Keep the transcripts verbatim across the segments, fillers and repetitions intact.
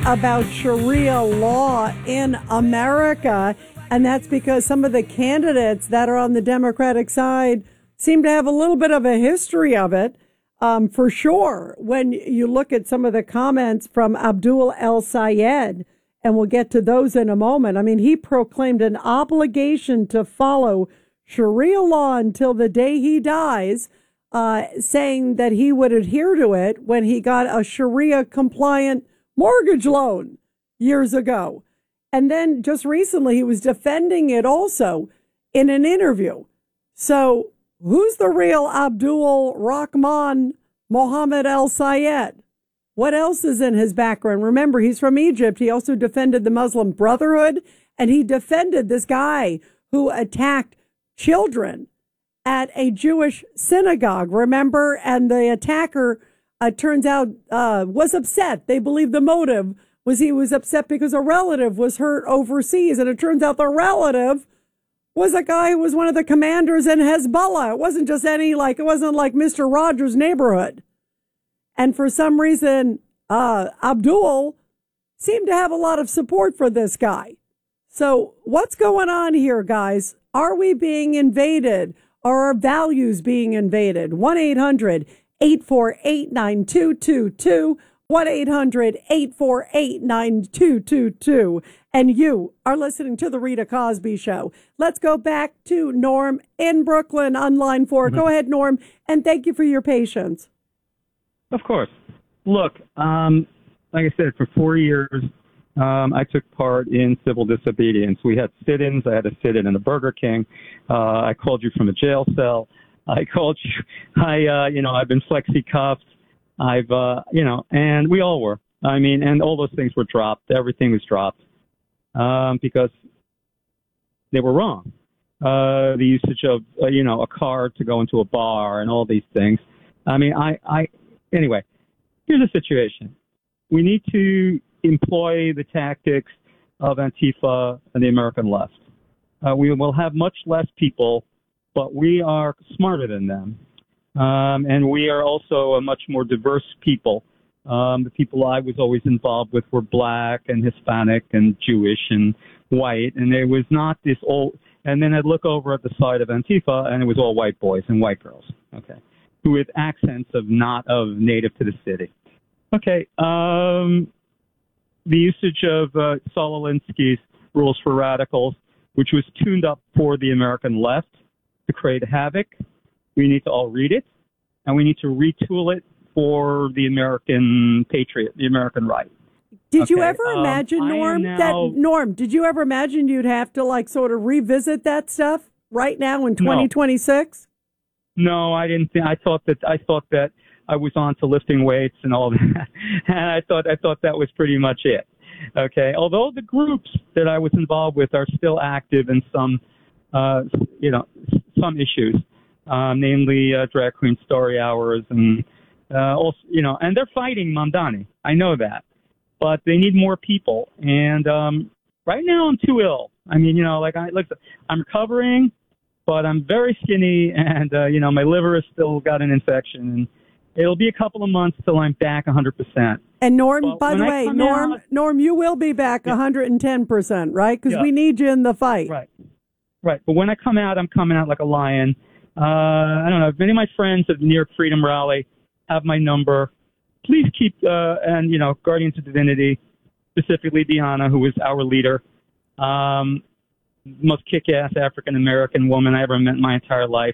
about Sharia law in America, and that's because some of the candidates that are on the Democratic side seem to have a little bit of a history of it, um, for sure. When you look at some of the comments from Abdul El Sayed, and we'll get to those in a moment. I mean, he proclaimed an obligation to follow Sharia law until the day he dies, uh, saying that he would adhere to it when he got a Sharia-compliant mortgage loan years ago. And then just recently he was defending it also in an interview. So who's the real Abdul Rahman Mohammed El Sayed? What else is in his background? Remember, he's from Egypt. He also defended the Muslim Brotherhood, and he defended this guy who attacked children at a Jewish synagogue, remember? And the attacker, uh, turns out, uh, was upset. They believe the motive was he was upset because a relative was hurt overseas. And it turns out the relative was a guy who was one of the commanders in Hezbollah. It wasn't just any, like, it wasn't like Mister Rogers' neighborhood. And for some reason, uh, Abdul seemed to have a lot of support for this guy. So what's going on here, guys? Are we being invaded? Are our values being invaded? one eight hundred eight four eight nine two two two. one eight hundred eight four eight nine two two two. And you are listening to The Rita Cosby Show. Let's go back to Norm in Brooklyn on line four. Mm-hmm. Go ahead, Norm, and thank you for your patience. Of course. Look, um, like I said, for four years, um, I took part in civil disobedience. We had sit-ins. I had to sit in in a Burger King. Uh, I called you from a jail cell. I called you. I, uh, you know, I've been flexi-cuffed. I've, uh, you know, and we all were. I mean, and all those things were dropped. Everything was dropped um, because they were wrong. Uh, the usage of, uh, you know, a card to go into a bar and all these things. I mean, I, I, anyway, here's the situation. We need to employ the tactics of Antifa and the American left. Uh, we will have much less people, but we are smarter than them. Um, and we are also a much more diverse people. Um, the people I was always involved with were black and Hispanic and Jewish and white. And it was not this old. And then I'd look over at the side of Antifa, and it was all white boys and white girls, okay, who with accents of not of native to the city. Okay, um, the usage of uh, Saul Alinsky's Rules for Radicals, which was tuned up for the American left to create havoc. We need to all read it, and we need to retool it for the American patriot, the American right. Did okay, you ever imagine, um, Norm, now, that Norm, did you ever imagine you'd have to like sort of revisit that stuff right now in twenty twenty-six? No, no I didn't think, I thought that, I thought that I was on to lifting weights and all that. And I thought, I thought that was pretty much it. Okay. Although the groups that I was involved with are still active in some, uh, you know, some issues. Um, namely uh, drag queen story hours, and uh, also, you know, and they're fighting Mamdani. I know that, but they need more people. And um, right now, I'm too ill. I mean, you know, like I look, I'm recovering, but I'm very skinny, and uh, you know, my liver has still got an infection, and it'll be a couple of months till I'm back one hundred percent. And Norm, but by the way, Norm, out, Norm, you will be back yeah. one hundred ten percent, right? Because yeah. we need you in the fight. Right, right. But when I come out, I'm coming out like a lion. Uh, I don't know. Many of my friends at the New York Freedom Rally have my number. Please keep, uh, and, you know, Guardians of Divinity, specifically Deanna, who is our leader, um, most kick-ass African-American woman I ever met in my entire life.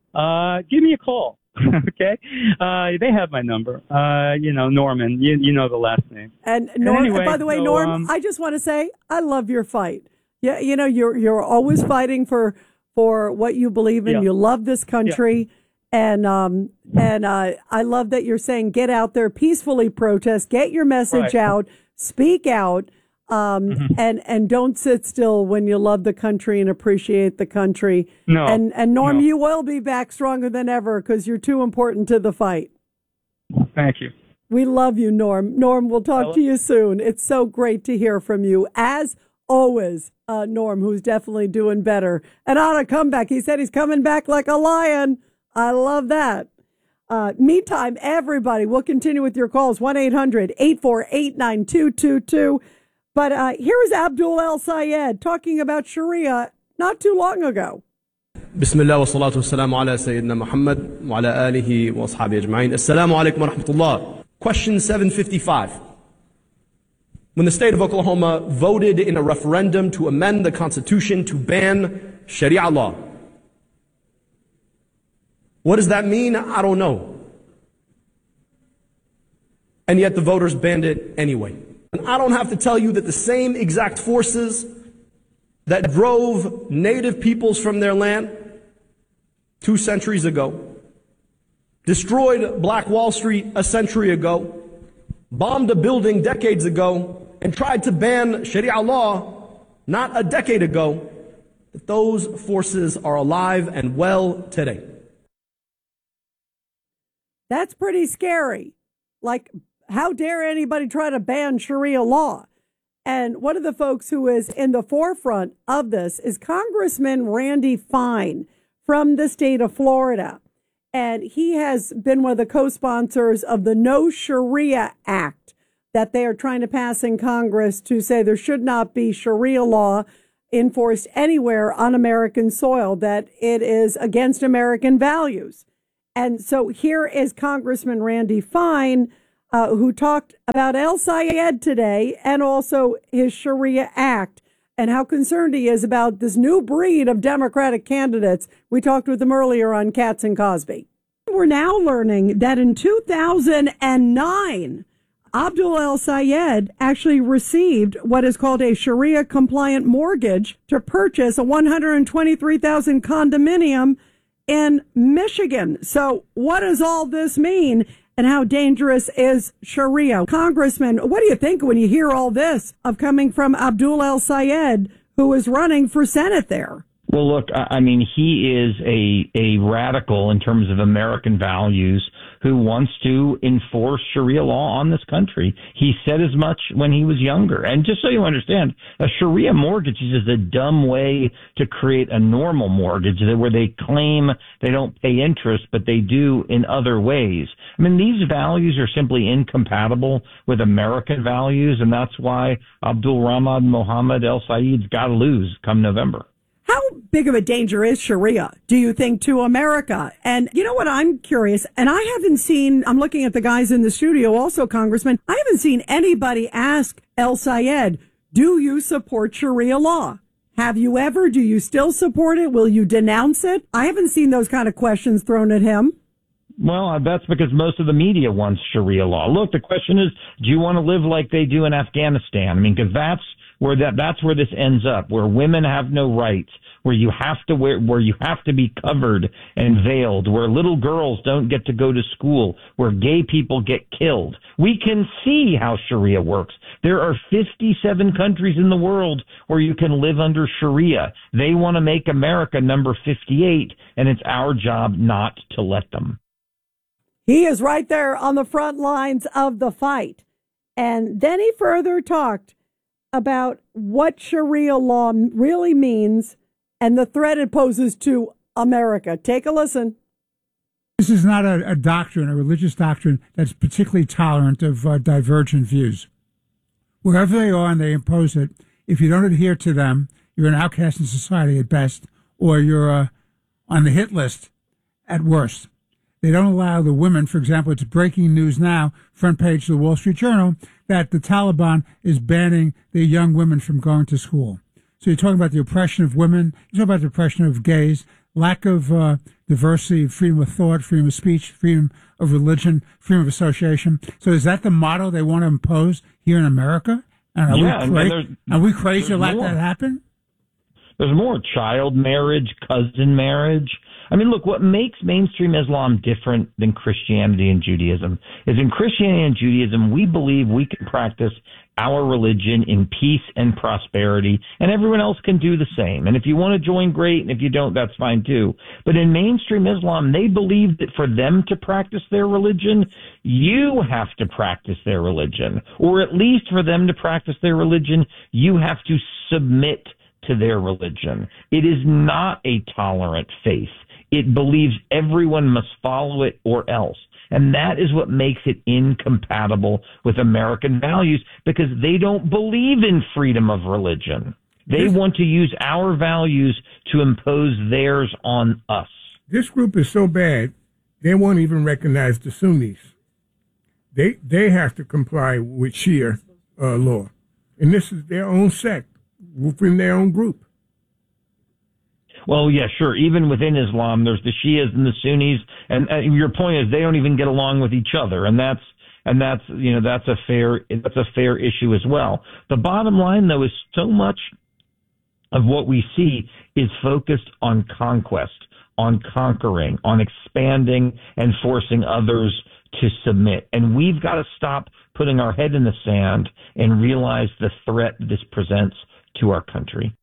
Uh, give me a call, okay? Uh, they have my number. Uh, you know, Norman, you, you know the last name. And, Norm, and anyway, by the way, so, Norm, um, I just want to say I love your fight. Yeah, you know, you're you're always fighting for for what you believe in. Yeah. You love this country. Yeah. And um, and uh, I love that you're saying get out there, peacefully protest, get your message right. out, speak out, um, mm-hmm. and, and don't sit still when you love the country and appreciate the country. No. And, and Norm, no. you will be back stronger than ever because you're too important to the fight. Thank you. We love you, Norm. Norm, we'll talk Hello. to you soon. It's so great to hear from you. As always, uh, Norm, who's definitely doing better. And on a comeback, he said he's coming back like a lion. I love that. Uh, meantime, everybody, we'll continue with your calls, one eight hundred eight four eight nine two two two. But uh, here is Abdul El-Sayed talking about Sharia not too long ago. بسم الله والصلاة والسلام على سيدنا محمد وعلى آله وأصحابه أجمعين. السلام عليكم ورحمة الله. Question seven fifty-five. When the state of Oklahoma voted in a referendum to amend the Constitution to ban Sharia law, what does that mean? I don't know. And yet the voters banned it anyway. And I don't have to tell you that the same exact forces that drove native peoples from their land two centuries ago, destroyed Black Wall Street a century ago, bombed a building decades ago, and tried to ban Sharia law not a decade ago, that those forces are alive and well today. That's pretty scary. Like, how dare anybody try to ban Sharia law? And one of the folks who is in the forefront of this is Congressman Randy Fine from the state of Florida. And he has been one of the co-sponsors of the No Sharia Act that they are trying to pass in Congress to say there should not be Sharia law enforced anywhere on American soil, that it is against American values. And so here is Congressman Randy Fine, uh, who talked about El-Sayed today and also his Sharia Act and how concerned he is about this new breed of Democratic candidates. We talked with him earlier on Katz and Cosby. We're now learning that in two thousand nine, Abdul El-Sayed actually received what is called a Sharia-compliant mortgage to purchase a one hundred twenty-three thousand dollars condominium in Michigan. So what does all this mean, and how dangerous is Sharia? Congressman, what do you think when you hear all this of coming from Abdul El-Sayed, who is running for Senate there? Well, look, I mean, he is a, a radical in terms of American values who wants to enforce Sharia law on this country. He said as much when he was younger. And just so you understand, a Sharia mortgage is a dumb way to create a normal mortgage where they claim they don't pay interest, but they do in other ways. I mean, these values are simply incompatible with American values, and that's why Abdul Ramad Mohammed El-Sayed's got to lose come November. How big of a danger is Sharia, do you think, to America? And you know what, I'm curious, and I haven't seen, I'm looking at the guys in the studio also, Congressman, I haven't seen anybody ask El-Sayed, do you support Sharia law? Have you ever? Do you still support it? Will you denounce it? I haven't seen those kind of questions thrown at him. Well, that's because most of the media wants Sharia law. Look, the question is, do you want to live like they do in Afghanistan? I mean, because that's where that that's where this ends up, where women have no rights, where you have to wear, where you have to be covered and veiled, where little girls don't get to go to school, where gay people get killed. We can see how Sharia works. There are fifty-seven countries in the world where you can live under Sharia. They want to make America number fifty-eight, and it's our job not to let them. He is right there on the front lines of the fight. And then he further talked about what Sharia law really means and the threat it poses to America. Take a listen. This is not a, a doctrine, a religious doctrine that's particularly tolerant of uh, divergent views. Wherever they are and they impose it, if you don't adhere to them, you're an outcast in society at best, or you're uh, on the hit list at worst. They don't allow the women, for example, it's breaking news now, front page of the Wall Street Journal, that the Taliban is banning the young women from going to school. So you're talking about the oppression of women, you're talking about the oppression of gays, lack of uh, diversity, freedom of thought, freedom of speech, freedom of religion, freedom of association. So is that the motto they want to impose here in America? And are, yeah, we, cra- and are we crazy to let more. that happen? There's more child marriage, cousin marriage. I mean, look, what makes mainstream Islam different than Christianity and Judaism is in Christianity and Judaism, we believe we can practice our religion in peace and prosperity, and everyone else can do the same. And if you want to join, great, and if you don't, that's fine too. But in mainstream Islam, they believe that for them to practice their religion, you have to practice their religion, or at least for them to practice their religion, you have to submit to their religion. It is not a tolerant faith. It believes everyone must follow it or else. And that is what makes it incompatible with American values, because they don't believe in freedom of religion. They this, want to use our values to impose theirs on us. This group is so bad, they won't even recognize the Sunnis. They they have to comply with Shia uh, law. And this is their own sect within their own group. Well, yeah, sure. Even within Islam, there's the Shias and the Sunnis, and uh, your point is they don't even get along with each other, and that's and that's you know that's a fair that's a fair issue as well. The bottom line, though, is so much of what we see is focused on conquest, on conquering, on expanding and forcing others to submit, and we've got to stop putting our head in the sand and realize the threat this presents to our country.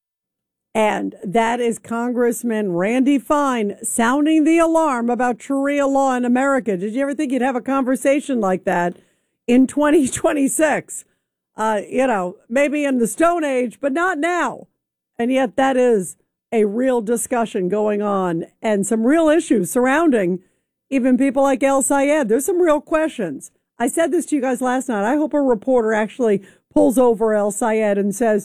And that is Congressman Randy Fine sounding the alarm about Sharia law in America. Did you ever think you'd have a conversation like that in twenty twenty-six? Uh, you know, maybe in the Stone Age, but not now. And yet that is a real discussion going on and some real issues surrounding even people like El Sayed. There's some real questions. I said this to you guys last night. I hope a reporter actually pulls over El Sayed and says,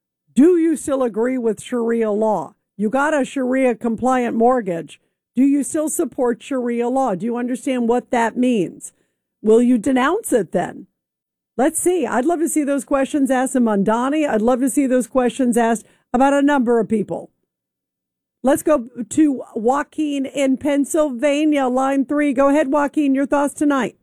do you still agree with Sharia law? You got a Sharia compliant mortgage. Do you still support Sharia law? Do you understand what that means? Will you denounce it then? Let's see. I'd love to see those questions asked of Mondani. I'd love to see those questions asked about a number of people. Let's go to Joaquin in Pennsylvania, line three. Go ahead, Joaquin. Your thoughts tonight.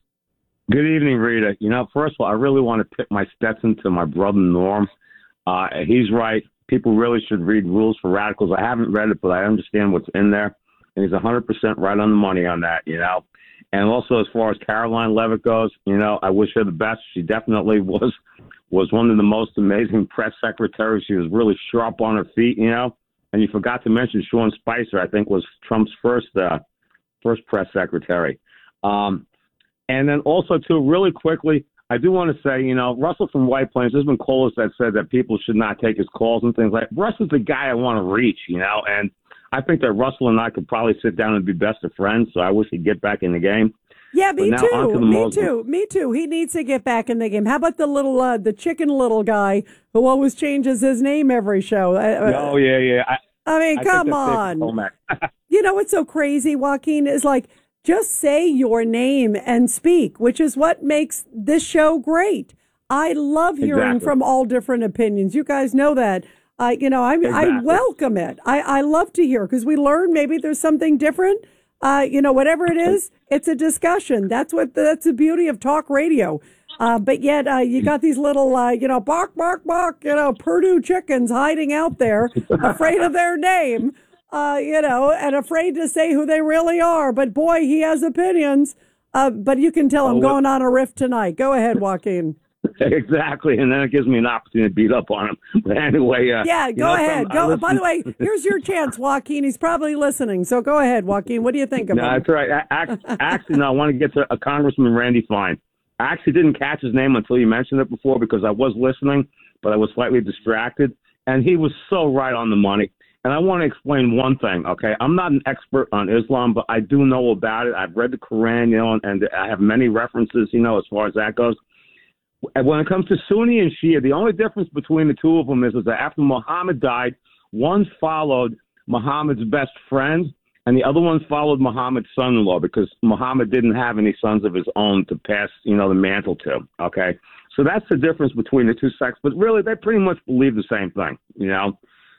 Good evening, Rita. You know, first of all, I really want to tip my Stetson to my brother Norm. Uh, he's right. People really should read Rules for Radicals. I haven't read it, but I understand what's in there. And he's one hundred percent right on the money on that, you know. And also, as far as Caroline Levitt goes, you know, I wish her the best. She definitely was was one of the most amazing press secretaries. She was really sharp on her feet, you know. And you forgot to mention Sean Spicer, I think, was Trump's first uh, first press secretary. Um, and then also, too, really quickly, I do want to say, you know, Russell from White Plains, there's been callers that said that people should not take his calls and things like that. Russell's the guy I want to reach, you know, and I think that Russell and I could probably sit down and be best of friends, so I wish he'd get back in the game. Yeah, me now too. Me Muslim. too. Me too. He needs to get back in the game. How about the little, uh, the chicken little guy who always changes his name every show? Uh, oh, yeah, yeah. I, I mean, I come on. You know what's so crazy, Joaquin, is like, just say your name and speak, which is what makes this show great. I love hearing exactly. from all different opinions. You guys know that. Uh, you know, I exactly. I welcome it. I, I love to hear because we learn maybe there's something different. Uh, you know, whatever it is, it's a discussion. That's what that's the beauty of talk radio. Uh, but yet uh, you got these little, uh, you know, bark, bark, bark, you know, Purdue chickens hiding out there, afraid of their name. Uh, you know, and afraid to say who they really are. But boy, he has opinions. Uh, but you can tell I'm oh, going on a riff tonight. Go ahead, Joaquin. Exactly, and then it gives me an opportunity to beat up on him. But anyway, uh, yeah, go know, ahead. Go. Listen- By the way, here's your chance, Joaquin. He's probably listening, so go ahead, Joaquin. What do you think of no, him? That's right. I, actually, no, I want to get to a Congressman Randy Fine. I actually didn't catch his name until you mentioned it before because I was listening, but I was slightly distracted, and he was so right on the money. And I want to explain one thing, okay? I'm not an expert on Islam, but I do know about it. I've read the Quran, you know, and, and I have many references, you know, as far as that goes. And when it comes to Sunni and Shia, the only difference between the two of them is, is that after Muhammad died, one followed Muhammad's best friend, and the other one followed Muhammad's son-in-law because Muhammad didn't have any sons of his own to pass, you know, the mantle to, okay? So that's the difference between the two sects. But really, they pretty much believe the same thing, you know?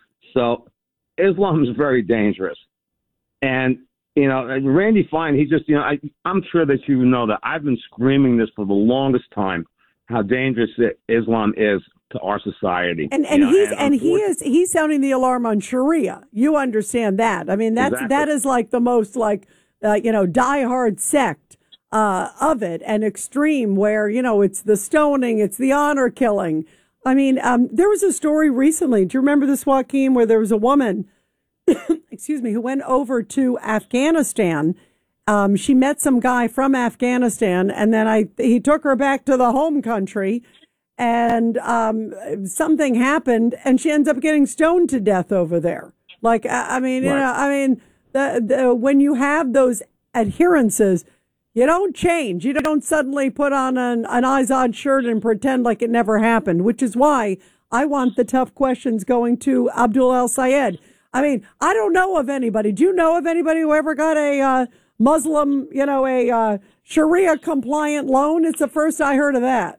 So Islam is very dangerous. And, you know, Randy Fine, he just, you know, I, I'm sure that you know that I've been screaming this for the longest time, how dangerous Islam is to our society. And and you know, he's and, and he is he's sounding the alarm on Sharia. You understand that? I mean, that's exactly. that is like the most like uh, you know diehard sect uh, of it and extreme where you know it's the stoning, it's the honor killing. I mean, um, there was a story recently. Do you remember this, Joaquin, where there was a woman, excuse me, who went over to Afghanistan. Um, she met some guy from Afghanistan, and then I he took her back to the home country, and um, something happened, and she ends up getting stoned to death over there. Like, I, I mean, right. you know, I mean, the, the, when you have those adherences, you don't change. You don't suddenly put on an, an Izod shirt and pretend like it never happened, which is why I want the tough questions going to Abdul El-Sayed. I mean, I don't know of anybody. Do you know of anybody who ever got a uh, Muslim, you know, a uh, Sharia compliant loan? It's the first I heard of that.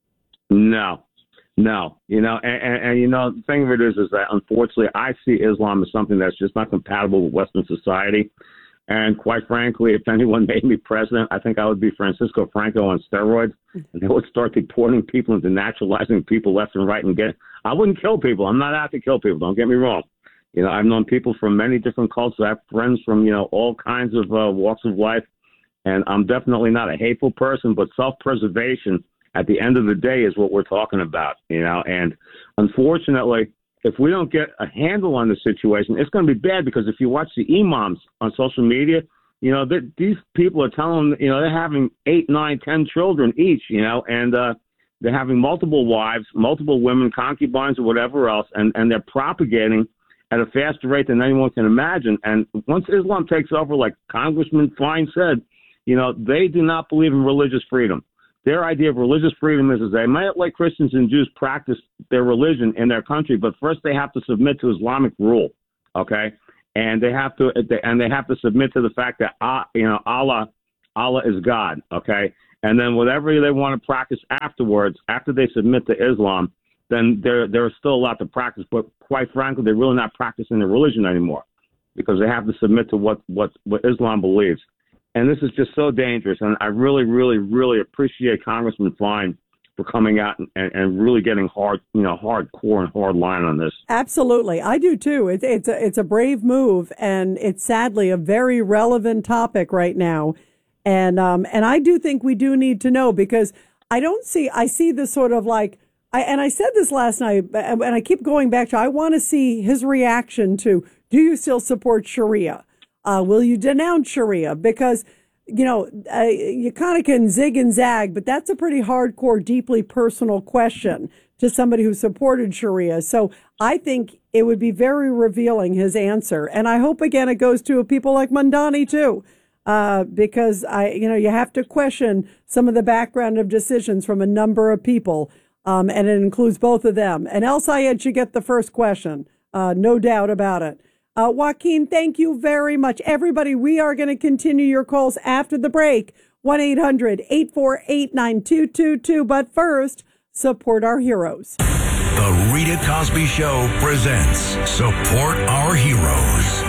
No, no. You know, and, and, and you know, the thing of it is, is that unfortunately, I see Islam as something that's just not compatible with Western society. And quite frankly, if anyone made me president, I think I would be Francisco Franco on steroids, and they would start deporting people and denaturalizing people left and right. And get, I wouldn't kill people. I'm not out to kill people. Don't get me wrong. You know, I've known people from many different cultures. I have friends from, you know, all kinds of uh, walks of life. And I'm definitely not a hateful person, but self-preservation at the end of the day is what we're talking about, you know. And unfortunately, if we don't get a handle on the situation, it's going to be bad, because if you watch the imams on social media, you know, these people are telling, you know, they're having eight, nine, ten children each, you know, and uh, they're having multiple wives, multiple women, concubines or whatever else, and, and they're propagating at a faster rate than anyone can imagine. And once Islam takes over, like Congressman Fine said, you know, they do not believe in religious freedom. Their idea of religious freedom is, is they might let Christians and Jews practice their religion in their country, but first they have to submit to Islamic rule, okay? And they have to, and they have to submit to the fact that, uh, you know, Allah, Allah is God, okay? And then whatever they want to practice afterwards, after they submit to Islam, then they're they're still allowed to practice. But quite frankly, they're really not practicing their religion anymore, because they have to submit to what what, what Islam believes. And this is just so dangerous. And I really, really, really appreciate Congressman Fine for coming out and, and really getting hard, you know, hardcore and hard line on this. Absolutely. I do too. It, it's a, it's a brave move, and it's sadly a very relevant topic right now. And, um, and I do think we do need to know, because I don't see, I see this sort of like, I, and I said this last night, and I keep going back to, I want to see his reaction to, do you still support Sharia? Uh, will you denounce Sharia? Because, you know, uh, you kind of can zig and zag, but that's a pretty hardcore, deeply personal question to somebody who supported Sharia. So I think it would be very revealing, his answer. And I hope, again, it goes to people like Mamdani, too, uh, because, I, you know, you have to question some of the background of decisions from a number of people. Um, and it includes both of them. And El-Sayed should get the first question, uh, no doubt about it. Uh, Joaquin, thank you very much. Everybody, we are going to continue your calls after the break, one eight hundred eight four eight nine two two two. But first, support our heroes. The Rita Cosby Show presents Support Our Heroes.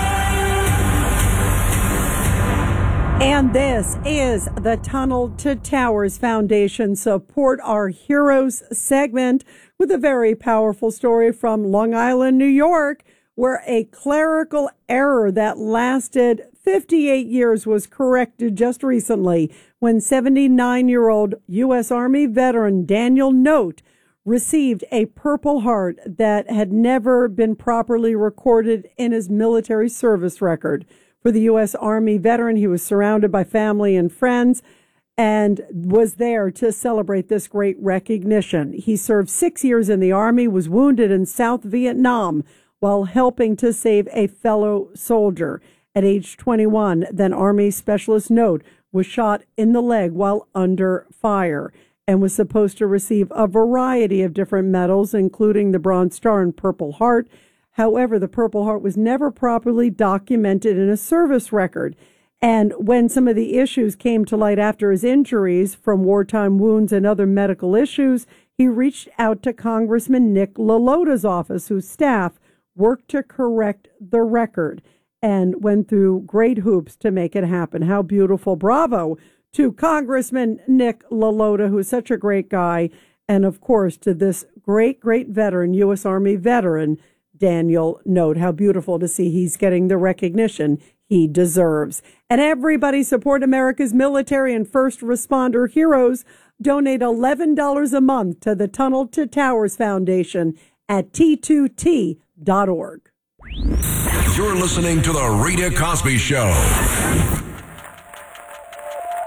And this is the Tunnel to Towers Foundation Support Our Heroes segment, with a very powerful story from Long Island, New York, where a clerical error that lasted fifty-eight years was corrected just recently when seventy-nine-year-old U S Army veteran Daniel Note received a Purple Heart that had never been properly recorded in his military service record. For the U S Army veteran, he was surrounded by family and friends and was there to celebrate this great recognition. He served six years in the Army, was wounded in South Vietnam while helping to save a fellow soldier. At age twenty-one, then Army Specialist Note was shot in the leg while under fire and was supposed to receive a variety of different medals, including the Bronze Star and Purple Heart. However, the Purple Heart was never properly documented in a service record. And when some of the issues came to light after his injuries from wartime wounds and other medical issues, he reached out to Congressman Nick LaLota's office, whose staff worked to correct the record and went through great hoops to make it happen. How beautiful. Bravo to Congressman Nick LaLota, who's such a great guy. And, of course, to this great, great veteran, U S Army veteran, Daniel Note. How beautiful to see he's getting the recognition he deserves. And everybody support America's military and first responder heroes. Donate eleven dollars a month to the Tunnel to Towers Foundation at T two T dot org. You're listening to The Rita Cosby Show.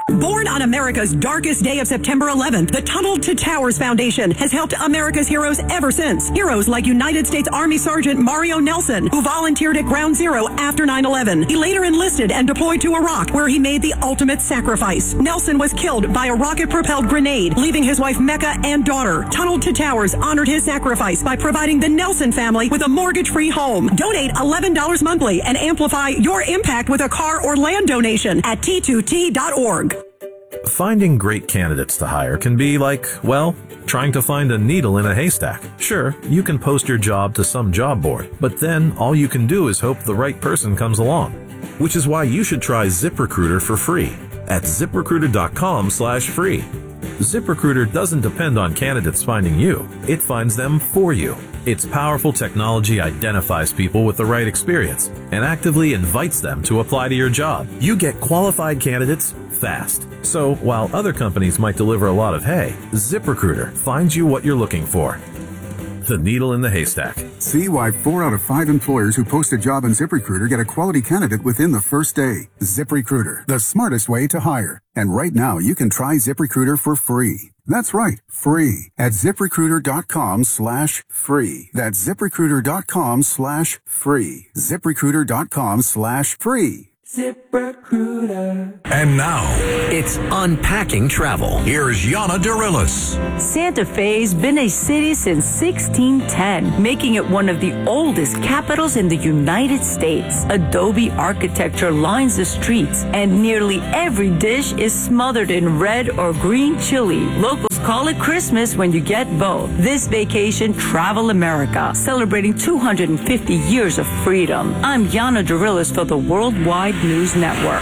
Born on America's darkest day of September eleventh, the Tunnel to Towers Foundation has helped America's heroes ever since. Heroes like United States Army Sergeant Mario Nelson, who volunteered at Ground Zero after nine eleven. He later enlisted and deployed to Iraq, where he made the ultimate sacrifice. Nelson was killed by a rocket-propelled grenade, leaving his wife Mecca and daughter. Tunnel to Towers honored his sacrifice by providing the Nelson family with a mortgage-free home. Donate eleven dollars monthly and amplify your impact with a car or land donation at T two T dot org. Finding great candidates to hire can be like, well, trying to find a needle in a haystack. Sure, you can post your job to some job board, but then all you can do is hope the right person comes along. Which is why you should try ZipRecruiter for free at ZipRecruiter.com slash free. ZipRecruiter doesn't depend on candidates finding you. It finds them for you. Its powerful technology identifies people with the right experience and actively invites them to apply to your job. You get qualified candidates fast. So while other companies might deliver a lot of hay, ZipRecruiter finds you what you're looking for. The needle in the haystack. See why four out of five employers who post a job on ZipRecruiter get a quality candidate within the first day. ZipRecruiter, the smartest way to hire. And right now, you can try ZipRecruiter for free. That's right, free at ZipRecruiter.com slash free. That's ZipRecruiter.com slash free. ZipRecruiter.com slash free. ZipRecruiter. And now, it's Unpacking Travel. Here's Yana Dorillis. Santa Fe's been a city since sixteen ten, making it one of the oldest capitals in the United States. Adobe architecture lines the streets, and nearly every dish is smothered in red or green chili. Locals call it Christmas when you get both. This vacation, travel America, celebrating two hundred fifty years of freedom. I'm Yana Dorillis for the Worldwide News Network.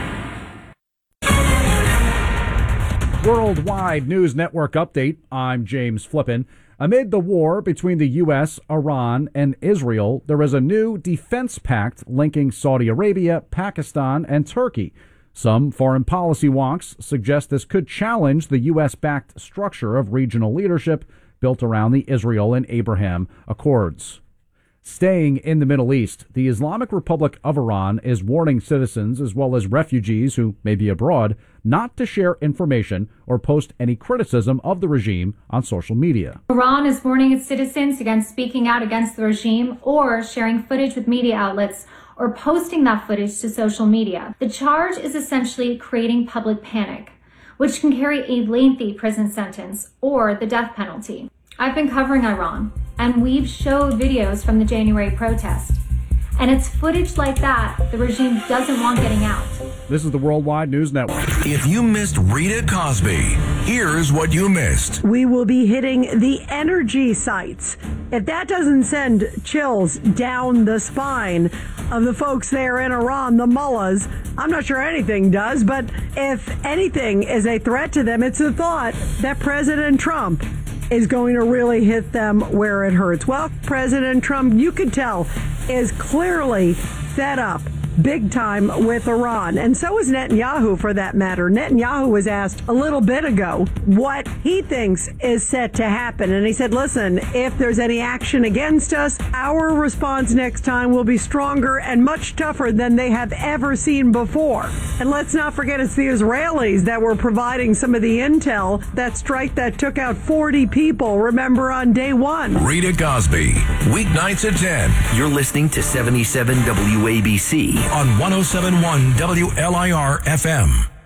Worldwide News Network update. I'm James Flippin. Amid the war between the U S, Iran, and Israel, there is a new defense pact linking Saudi Arabia, Pakistan, and Turkey. Some foreign policy wonks suggest this could challenge the U S-backed structure of regional leadership built around the Israel and Abraham Accords. Staying in the Middle East, the Islamic Republic of Iran is warning citizens as well as refugees who may be abroad not to share information or post any criticism of the regime on social media. Iran is warning its citizens against speaking out against the regime or sharing footage with media outlets or posting that footage to social media. The charge is essentially creating public panic, which can carry a lengthy prison sentence or the death penalty. I've been covering Iran, and we've showed videos from the January protest. And it's footage like that the regime doesn't want getting out. This is the Worldwide News Network. If you missed Rita Cosby, here's what you missed. We will be hitting the energy sites. If that doesn't send chills down the spine of the folks there in Iran, the mullahs, I'm not sure anything does, but if anything is a threat to them, it's the thought that President Trump is going to really hit them where it hurts. Well, President Trump, you could tell, is clearly fed up big time with Iran. And so is Netanyahu, for that matter. Netanyahu was asked a little bit ago what he thinks is set to happen. And he said, listen, if there's any action against us, our response next time will be stronger and much tougher than they have ever seen before. And let's not forget, it's the Israelis that were providing some of the intel, that strike that took out forty people, remember, on day one. Rita Cosby, weeknights at ten. You're listening to seventy-seven W A B C on one oh seven point one W L I R F M.